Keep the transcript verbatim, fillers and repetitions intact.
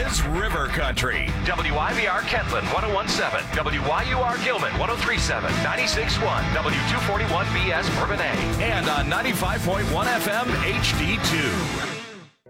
is River Country. W I V R Kentland one oh one point seven, W Y U R Gilman one oh three point seven, ninety-six point one, W two forty-one B S Bourbonnais. And on ninety-five point one F M H D two.